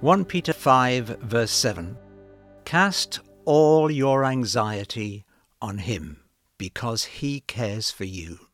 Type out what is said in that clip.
1 Peter 5 verse 7. Cast all your anxiety on him, because he cares for you.